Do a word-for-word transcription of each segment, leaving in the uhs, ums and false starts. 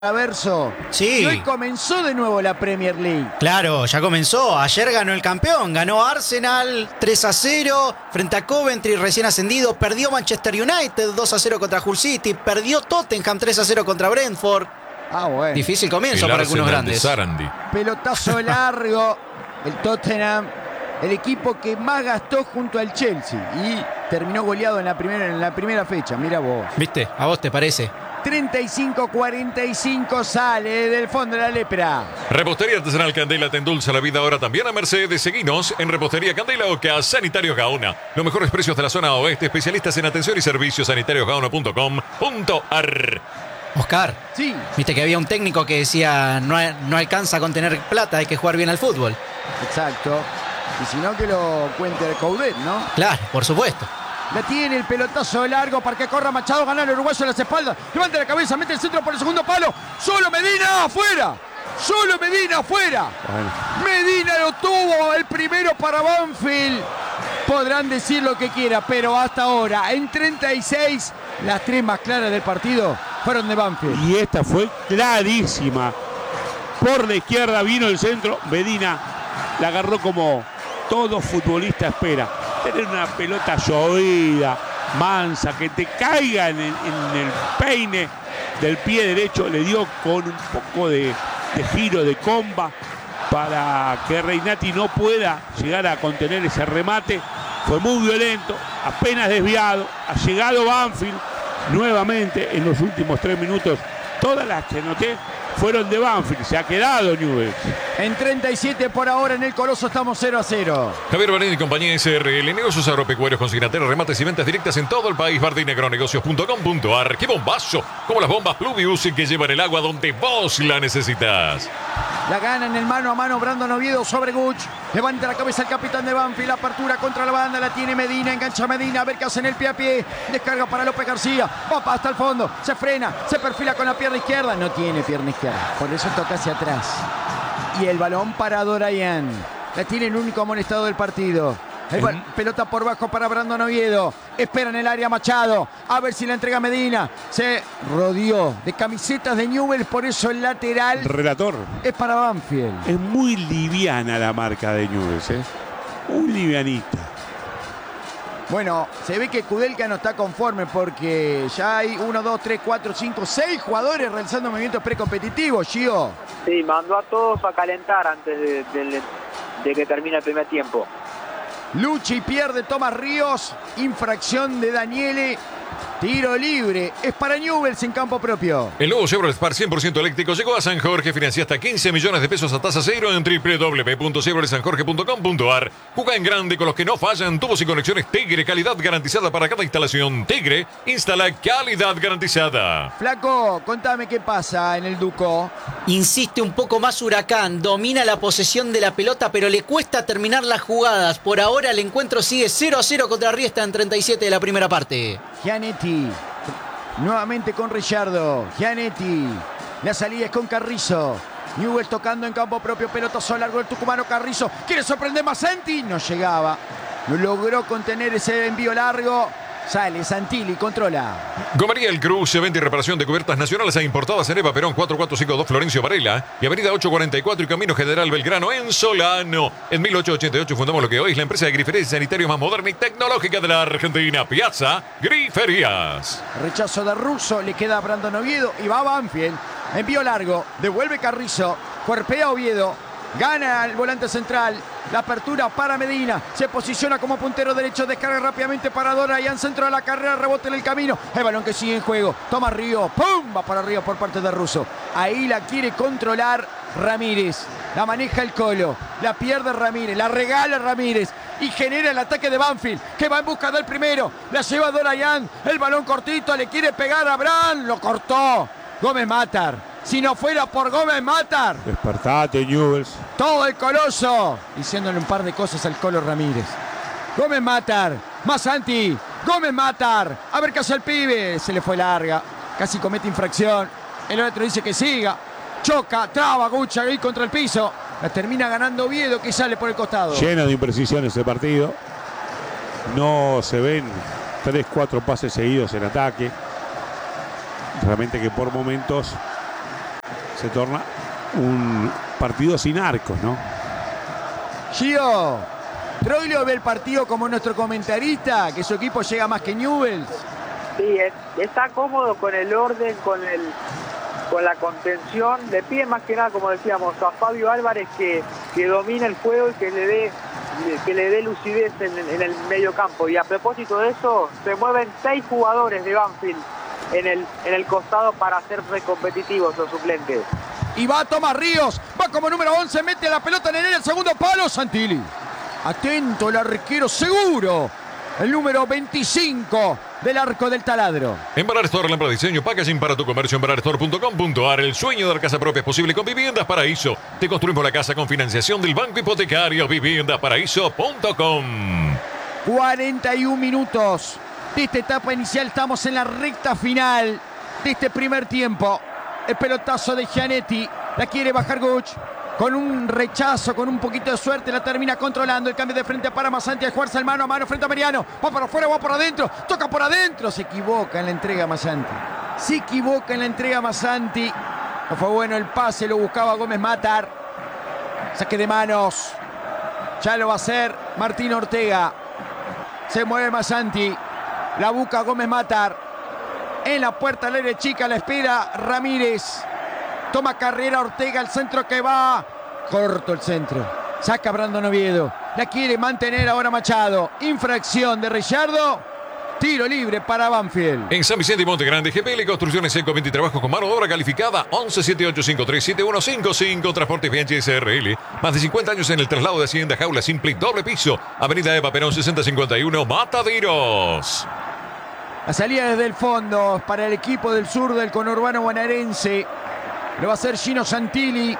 Verso. Sí. Y hoy comenzó de nuevo la Premier League. Claro, ya comenzó. Ayer ganó el campeón. Ganó Arsenal tres a cero frente a Coventry, recién ascendido. Perdió Manchester United dos a cero contra Hull City. Perdió Tottenham tres a cero contra Brentford. Ah, bueno. Difícil comienzo el para algunos Arsenal grandes. de Sarandi. Pelotazo largo. El Tottenham, el equipo que más gastó junto al Chelsea. Y terminó goleado en la primera, en la primera fecha. Mira vos. ¿Viste? ¿A vos te parece? treinta y cinco cuarenta y cinco sale del fondo de la lepra. Repostería Artesanal Candela te endulza la vida ahora también a Mercedes. Seguinos en Repostería Candela o que a Sanitarios Gaona. Los mejores precios de la zona oeste. Especialistas en atención y servicios. sanitarios gaona punto com punto ar. Oscar, Sí. viste que había un técnico que decía no, no alcanza con tener plata, hay que jugar bien al fútbol. Exacto. Y si no, que lo cuente el Coudet, ¿no? Claro, por supuesto. La tiene el pelotazo largo para que corra Machado, ganar el uruguayo en las espaldas. Levanta la cabeza, mete el centro por el segundo palo. Solo Medina afuera. Solo Medina afuera. Bueno. Medina lo tuvo el primero para Banfield. Podrán decir lo que quiera, pero hasta ahora, en treinta y seis, las tres más claras del partido fueron de Banfield. Y esta fue clarísima. Por la izquierda vino el centro. Medina la agarró como todo futbolista espera. Tener una pelota llovida, mansa, que te caiga en el, en el peine del pie derecho. Le dio con un poco de, de giro, de comba, para que Reinati no pueda llegar a contener ese remate. Fue muy violento, apenas desviado. Ha llegado Banfield nuevamente en los últimos tres minutos. Todas las que noté fueron de Banfield. Se ha quedado Newell's. En treinta y siete por ahora en el Coloso estamos cero a cero. Javier Barini y compañía S R L. Negocios agropecuarios, consignateros, remates y ventas directas en todo el país. bardinegronegocios punto com punto ar. ¡Qué bombazo! Como las bombas Pluvius que llevan el agua donde vos la necesitas. La gana en el mano a mano Brandon Oviedo sobre Guch. Levanta la cabeza el capitán de Banfield. La apertura contra la banda la tiene Medina. Engancha Medina. A ver qué hace en el pie a pie. Descarga para López García. Va hasta el fondo. Se frena. Se perfila con la pierna izquierda. No tiene pierna izquierda. Por eso toca hacia atrás. Y el balón para Dorayan. La tiene el único amonestado del partido. El bal- pelota por bajo para Brandon Oviedo. Espera en el área Machado. A ver si la entrega Medina. Se rodeó de camisetas de Newell's. Por eso el lateral Relator. es para Banfield. Es muy liviana la marca de Newell's, ¿eh? Muy livianita. Bueno, se ve que Kudelka no está conforme porque ya hay uno, dos, tres, cuatro, cinco, seis jugadores realizando movimientos precompetitivos, Gio. Sí, mandó a todos a calentar antes de, de- de que termine el primer tiempo. Lucha y pierde Tomás Ríos. Infracción de Daniele. Tiro libre. Es para Newell's en campo propio. El nuevo Chevrolet Spark cien por ciento eléctrico llegó a San Jorge. Financia hasta quince millones de pesos a tasa cero en doble u doble u doble u punto chevrolet san jorge punto com punto ar. Juega en grande con los que no fallan. Tubos y conexiones Tigre. Calidad garantizada para cada instalación. Tigre instala calidad garantizada. Flaco, contame qué pasa en el Duco. Insiste un poco más Huracán, domina la posesión de la pelota, pero le cuesta terminar las jugadas. Por ahora el encuentro sigue cero a cero contra Riesta en treinta y siete de la primera parte. Gianetti. Nuevamente con Richardo. Gianetti. La salida es con Carrizo. Newell's tocando en campo propio. Pelotazo largo del tucumano Carrizo. Quiere sorprender más Santi. No llegaba. No logró contener ese envío largo. Sale Santilli, controla. Gomería El Cruz, venta y reparación de cubiertas nacionales e importadas en Eva Perón cuatro cuatro cinco dos Florencio Varela y Avenida ocho cuarenta y cuatro y Camino General Belgrano en Solano. En mil ochocientos ochenta y ocho fundamos lo que hoy es la empresa de griferías y sanitarios más moderna y tecnológica de la Argentina, Piazza Griferías. Rechazo de Russo. Le queda a Brandon Oviedo. Y va a Banfield. Envío largo. Devuelve Carrizo. Cuerpea Oviedo. Gana el volante central. La apertura para Medina. Se posiciona como puntero derecho. Descarga rápidamente para Dorayan. Centro de la carrera. Rebote en el camino. El balón que sigue en juego. Toma Río. ¡Pum! Va para arriba por parte de Russo. Ahí la quiere controlar Ramírez. La maneja el Colo. La pierde Ramírez. La regala Ramírez. Y genera el ataque de Banfield. Que va en busca del primero. La lleva Dorayan. El balón cortito. Le quiere pegar a Bran. Lo cortó. Gómez Matar. Si no fuera por Gómez Matar. Despertate, Newell's. Todo el Coloso. Diciéndole un par de cosas al Colo Ramírez. Gómez Matar. Más Santi. Gómez Matar. A ver qué hace el pibe. Se le fue larga. Casi comete infracción. El otro dice que siga. Choca. Traba Gucha ahí contra el piso. La termina ganando Oviedo que sale por el costado. Lleno de imprecisiones el partido. No se ven tres, cuatro pases seguidos en ataque. Realmente que por momentos se torna un partido sin arcos, ¿no? Gio, Troglio ve el partido como nuestro comentarista, que su equipo llega más que Newell's. Sí, es- está cómodo con el orden, con el con la contención. Le pide más que nada, como decíamos, a Fabio Álvarez que, que domine el juego y que le dé que le dé lucidez en, en el medio campo. Y a propósito de eso, se mueven seis jugadores de Banfield en el, en el costado para hacerse competitivos los suplentes. Y va Tomás Ríos, va como número once, mete la pelota en el segundo palo, Santilli. Atento el arquero seguro, el número veinticinco del arco del taladro. En Barar Store, lámpara de diseño, packaging para tu comercio en barar store punto com punto a r. El sueño de la casa propia es posible con Viviendas Paraíso. Te construimos la casa con financiación del Banco Hipotecario. viviendas paraíso punto com. cuarenta y un minutos de esta etapa inicial, estamos en la recta final de este primer tiempo. El pelotazo de Gianetti, la quiere bajar Guch. Con un rechazo, con un poquito de suerte, la termina controlando. El cambio de frente para Massanti, a jugarse el mano a mano frente a Mariano. Va para afuera, va por adentro, toca por adentro. Se equivoca en la entrega Massanti. Se equivoca en la entrega Massanti. No fue bueno el pase, lo buscaba Gómez Matar. Saque de manos. Ya lo va a hacer Martín Ortega. Se mueve Massanti. La busca Gómez Matar. En la puerta al aire chica, la espera Ramírez. Toma carrera Ortega, el centro que va. Corto el centro. Saca Brandon Oviedo. La quiere mantener ahora Machado. Infracción de Richardo. Tiro libre para Banfield. En San Vicente y Monte Grande, G P L Construcciones Seco, veinte trabajos con mano de obra calificada. Once siete ocho cinco tres siete uno cinco cinco. Transportes B H S R L. Más de cincuenta años en el traslado de Hacienda, jaula simple y doble piso. Avenida Eva Perón sesenta cincuenta y uno, Mataderos. La salida desde el fondo para el equipo del sur del conurbano bonaerense. Lo va a hacer Gino Santilli.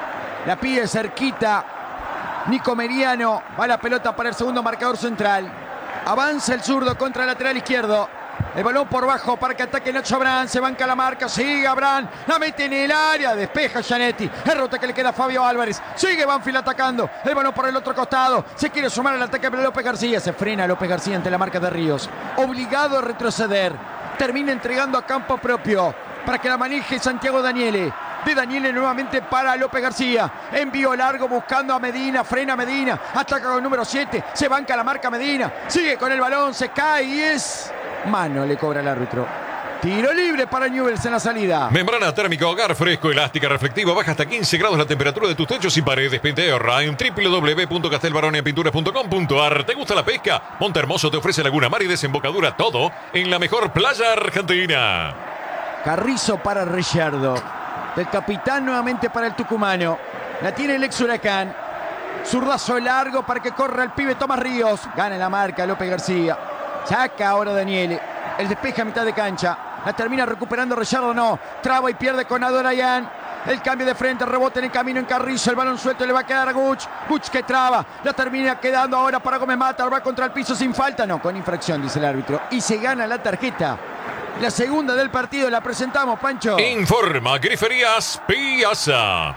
La pide cerquita Nico Meriano. Va la pelota para el segundo marcador central. Avanza el zurdo contra el lateral izquierdo. El balón por bajo para que ataque Nacho Abrán. Se banca la marca. Sigue Abrán. La mete en el área. Despeja Gianetti. El rota que le queda a Fabio Álvarez. Sigue Banfield atacando. El balón por el otro costado. Se quiere sumar al ataque de López García. Se frena López García ante la marca de Ríos. Obligado a retroceder. Termina entregando a campo propio para que la maneje Santiago Daniele. De Daniele nuevamente para López García. Envío largo buscando a Medina. Frena Medina. Ataca con el número siete. Se banca la marca Medina. Sigue con el balón. Se cae y es mano. Le cobra el árbitro. Tiro libre para Newell's en la salida. Membrana térmica, hogar fresco, elástica, reflectiva. Baja hasta quince grados la temperatura de tus techos y paredes. Pinteorra en w w w punto castelbaronia pinturas punto com punto a r. ¿Te gusta la pesca? Monte Hermoso te ofrece Laguna Mar y desembocadura. Todo en la mejor playa argentina. Carrizo para Richardo. Del capitán nuevamente para el tucumano. La tiene el ex Huracán. Zurdazo largo para que corra el pibe Tomás Ríos. Gana la marca López García. Saca ahora Daniele. El despeja a mitad de cancha. La termina recuperando Richardo, no. Traba y pierde con Adorayan. El cambio de frente, rebote en el camino en Carrizo. El balón suelto le va a quedar a Guch. Guch que traba. La termina quedando ahora para Gómez Matar. Va contra el piso sin falta. No, con infracción, dice el árbitro. Y se gana la tarjeta. La segunda del partido la presentamos, Pancho. Informa Griferías Piazza.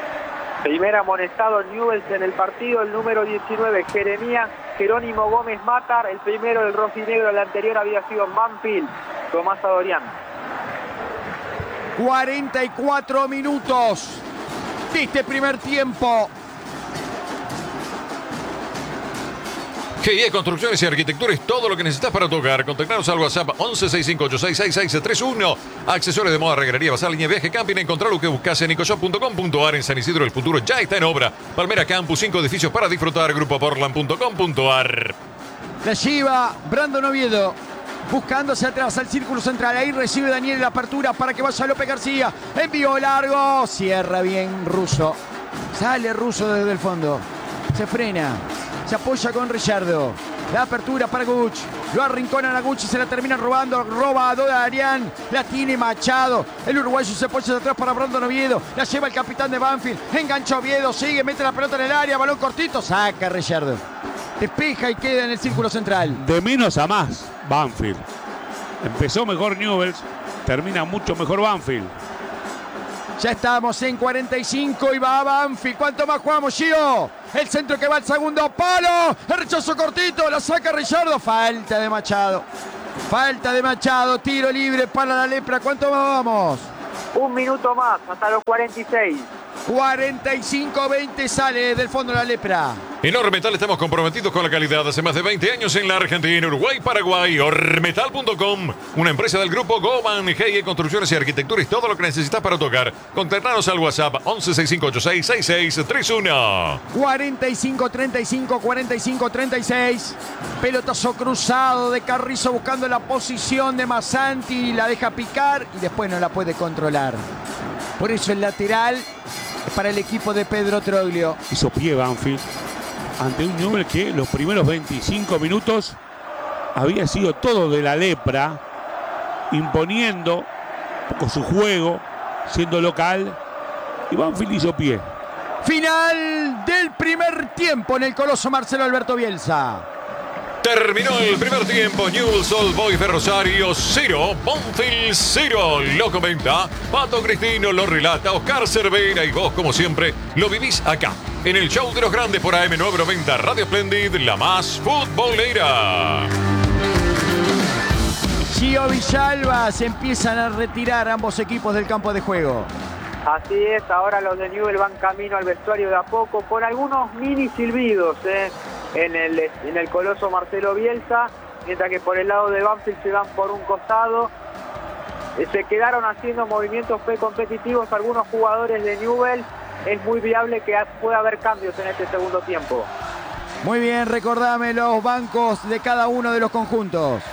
Primer amonestado Newell's en el partido, el número diecinueve, Jeremías Jerónimo Gómez Matar. El primero del rojinegro, el anterior había sido Banfield, Tomás Adorián. cuarenta y cuatro minutos de este primer tiempo. G I E Construcciones y Arquitectura es todo lo que necesitas para tu hogar. Contactanos al WhatsApp once sesenta y cinco ochenta y seis sesenta y seis treinta y uno. Accesorios de moda, reguería, basar, línea, viaje, camping. Encontrar lo que buscas en nicoshop punto com punto a r. En San Isidro, el futuro ya está en obra. Palmera Campus, cinco edificios para disfrutar. grupo portland punto com punto a r. La lleva Brandon Oviedo. Buscándose atrás al círculo central. Ahí recibe Daniel la apertura para que vaya López García. Envío largo. Cierra bien Russo. Sale Russo desde el fondo. Se frena. Se apoya con Richardo. La apertura para Guch. Lo arrinconan a Guch y se la terminan robando. Roba a Dodarian. La tiene Machado. El uruguayo se apoya de atrás para Brandon Oviedo. La lleva el capitán de Banfield. Engancha Oviedo. Sigue, mete la pelota en el área. Balón cortito. Saca Richardo. Despeja y queda en el círculo central. De menos a más, Banfield. Empezó mejor Newell's. Termina mucho mejor Banfield. Ya estamos en cuarenta y cinco y va Banfield. ¿Cuánto más jugamos, Gio? El centro que va al segundo palo. El rechazo cortito. La saca Richardo. Falta de Machado. Falta de Machado. Tiro libre para la Lepra. ¿Cuánto más vamos? Un minuto más, hasta los cuarenta y seis. cuarenta y cinco veinte sale del fondo la lepra. En Ormetal estamos comprometidos con la calidad hace más de veinte años en la Argentina, Uruguay, Paraguay. Ormetal punto com, una empresa del grupo Goban, G I E Construcciones y Arquitectura y todo lo que necesitas para tocar. Contactanos al WhatsApp once sesenta y cinco ochenta y seis sesenta y seis treinta y uno. cuarenta y cinco treinta y cinco, cuarenta y cinco treinta y seis. Pelotazo cruzado de Carrizo buscando la posición de Massanti. La deja picar y después no la puede controlar. Por eso el lateral es para el equipo de Pedro Troglio. Hizo pie Banfield ante un Newell's que los primeros veinticinco minutos había sido todo de la lepra, imponiendo un poco su juego, siendo local, y Banfield hizo pie. Final del primer tiempo en el Coloso Marcelo Alberto Bielsa. Terminó el primer tiempo. Newell's Old Boys de Rosario cero, Banfield cero. Lo comenta Pato Cristino, lo relata Oscar Cervera y vos, como siempre, lo vivís acá, en el show de los grandes por A M novecientos noventa Radio Splendid, la más futbolera. Gio Villalba, se empiezan a retirar ambos equipos del campo de juego. Así es, ahora los de Newell's van camino al vestuario de a poco, con algunos mini silbidos ¿eh? en, el, en el Coloso Marcelo Bielsa, mientras que por el lado de Banfield se van por un costado. Eh, se quedaron haciendo movimientos precompetitivos algunos jugadores de Newell's. Es muy viable que pueda haber cambios en este segundo tiempo. Muy bien, recordame los bancos de cada uno de los conjuntos.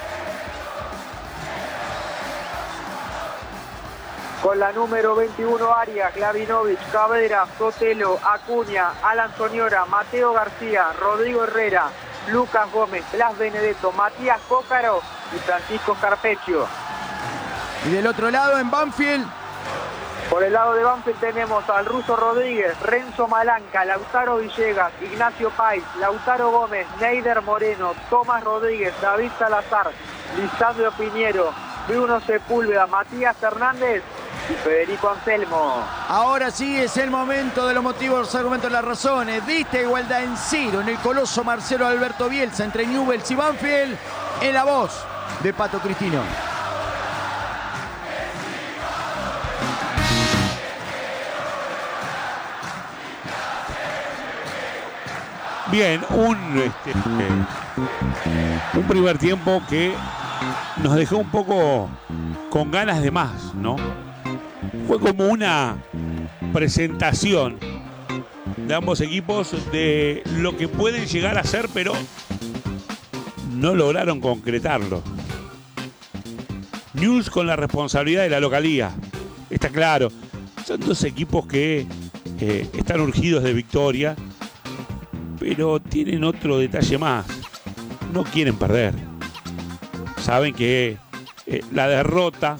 Con la número veintiuno, Arias, Glavinovich, Cabrera, Sotelo, Acuña, Alan Soñora, Mateo García, Rodrigo Herrera, Lucas Gómez, Blas Benedetto, Matías Cócaro y Francisco Scarpecchio. Y del otro lado, en Banfield, por el lado de Banfield tenemos al Ruso Rodríguez, Renzo Malanca, Lautaro Villegas, Ignacio Pais, Lautaro Gómez, Neider Moreno, Tomás Rodríguez, David Salazar, Lisandro Piñero, Bruno Sepúlveda, Matías Hernández y Federico Anselmo. ahora sí es el momento de los motivos, los argumentos, las razones. Diste igualdad en cero en el Coloso Marcelo Alberto Bielsa entre Newell's y Banfield, en la voz de Pato Cristino. Bien, un, este, un primer tiempo que nos dejó un poco con ganas de más, ¿no? Fue como una presentación de ambos equipos de lo que pueden llegar a ser, pero no lograron concretarlo. Newell's con la responsabilidad de la localía, está claro. Son dos equipos que eh, están urgidos de victoria, pero tienen otro detalle más. No quieren perder. Saben que eh, la derrota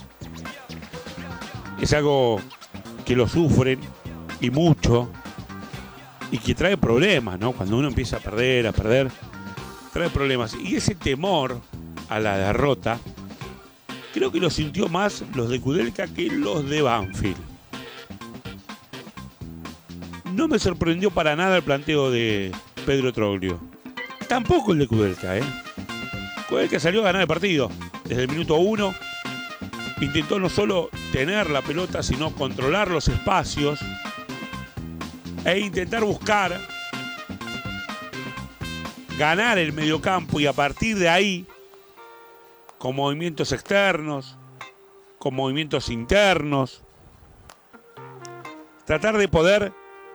es algo que lo sufren y mucho y que trae problemas, ¿no? Cuando uno empieza a perder, a perder, trae problemas. Y ese temor a la derrota creo que lo sintió más los de Kudelka que los de Banfield. No me sorprendió para nada el planteo de Pedro Troglio. Tampoco el de Kudelka, ¿eh? Kudelka salió a ganar el partido. Desde el minuto uno intentó no solo tener la pelota, sino controlar los espacios e intentar buscar ganar el mediocampo y a partir de ahí, con movimientos externos, con movimientos internos, tratar de poder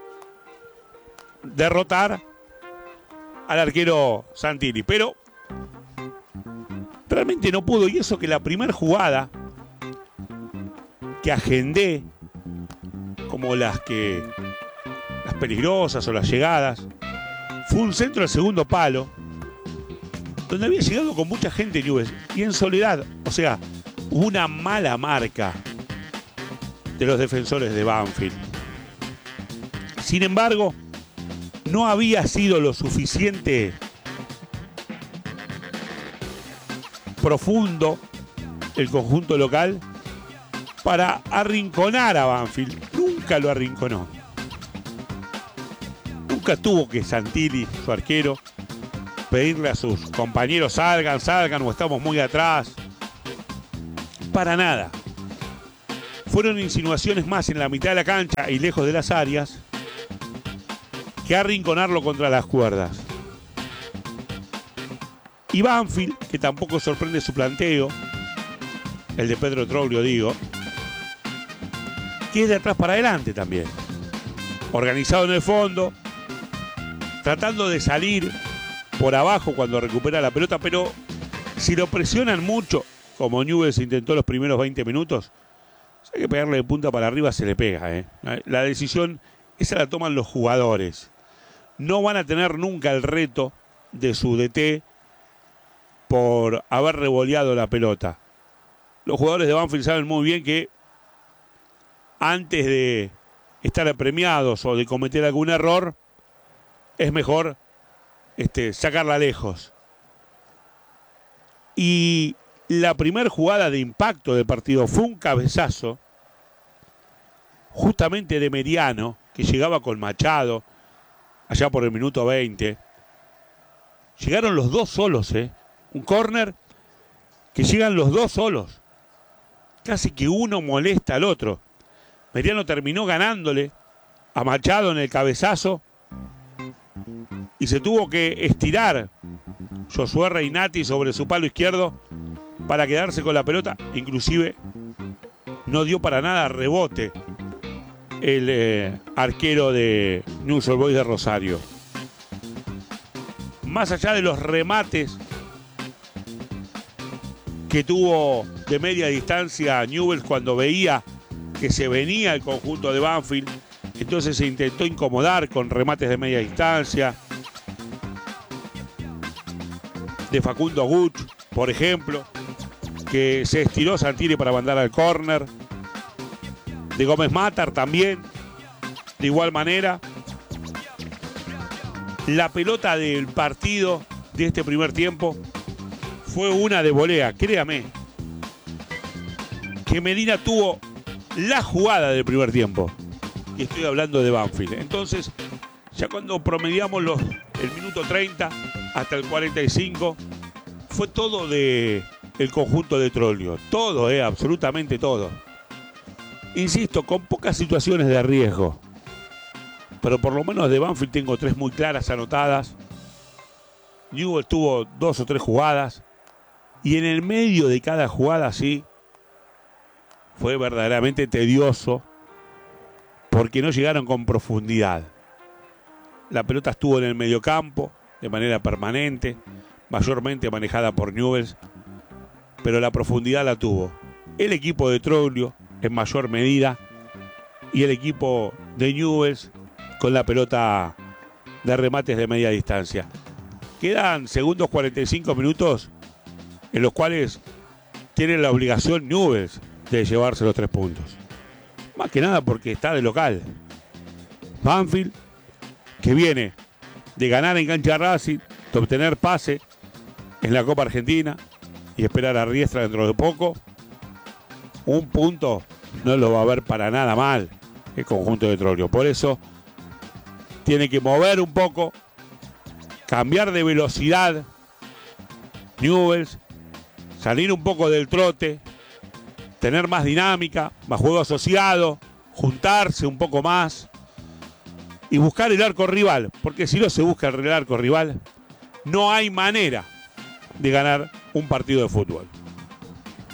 derrotar al arquero Santilli, pero realmente no pudo, y eso que la primera jugada que agendé, como las que las peligrosas o las llegadas, fue un centro al segundo palo, donde había llegado con mucha gente Newell's y en soledad, o sea, una mala marca de los defensores de Banfield. Sin embargo, no había sido lo suficiente profundo el conjunto local para arrinconar a Banfield. Nunca lo arrinconó. Nunca tuvo que Santilli, su arquero, pedirle a sus compañeros salgan, salgan o estamos muy atrás. Para nada. fueron insinuaciones más en la mitad de la cancha y lejos de las áreas que arrinconarlo contra las cuerdas. Y Banfield, que tampoco sorprende su planteo, el de Pedro Troglio digo, que es de atrás para adelante también. Organizado en el fondo, tratando de salir por abajo cuando recupera la pelota, pero si lo presionan mucho, como Newell's intentó los primeros veinte minutos, hay que pegarle de punta para arriba, se le pega. ¿eh? La decisión, esa la toman los jugadores. No van a tener nunca el reto de su D T por haber revoleado la pelota. Los jugadores de Banfield saben muy bien que antes de estar apremiados o de cometer algún error, es mejor este, sacarla lejos. Y la primera jugada de impacto del partido fue un cabezazo, justamente de Mediano, que llegaba con Machado, allá por el minuto veinte. Llegaron los dos solos, ¿eh? Un córner que llegan los dos solos. Casi que uno molesta al otro. Mediano terminó ganándole a Machado en el cabezazo y se tuvo que estirar Josué Reinati sobre su palo izquierdo para quedarse con la pelota. Inclusive no dio para nada rebote el eh, arquero de Newell's Old Boys de Rosario. Más allá de los remates que tuvo de media distancia Newell's cuando veía que se venía el conjunto de Banfield, entonces se intentó incomodar con remates de media distancia de Facundo Guch, por ejemplo, que se estiró Santini para mandar al córner, de Gómez Matar también, de igual manera. La pelota del partido de este primer tiempo fue una de volea, créame, que Medina tuvo la jugada del primer tiempo. Y estoy hablando de Banfield. Entonces, ya cuando promediamos los, el minuto treinta hasta el cuarenta y cinco, fue todo de el conjunto de Troglio. Todo, eh, absolutamente todo. Insisto, con pocas situaciones de riesgo. Pero por lo menos de Banfield tengo tres muy claras anotadas. Newell's tuvo dos o tres jugadas. Y en el medio de cada jugada, sí, fue verdaderamente tedioso porque no llegaron con profundidad. La pelota estuvo en el mediocampo de manera permanente, mayormente manejada por Newell's, pero la profundidad la tuvo el equipo de Troglio en mayor medida y el equipo de Newell's con la pelota de remates de media distancia. Quedan segundos cuarenta y cinco minutos en los cuales tiene la obligación Newell's de llevarse los tres puntos. Más que nada porque está de local. Banfield, que viene de ganar en cancha Racing, de obtener pase en la Copa Argentina y esperar a Riestra dentro de poco. Un punto no lo va a ver para nada mal el conjunto de Troglio. Por eso tiene que mover un poco, cambiar de velocidad Newell's, salir un poco del trote, tener más dinámica, más juego asociado, juntarse un poco más y buscar el arco rival, porque si no se busca el arco rival, no hay manera de ganar un partido de fútbol.